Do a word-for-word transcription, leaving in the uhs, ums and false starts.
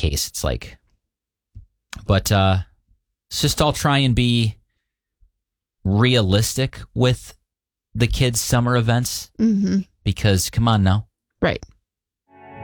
case. It's like, but uh, let's just all try and be realistic with the kids' summer events. Mm-hmm. Because, come on now. Right.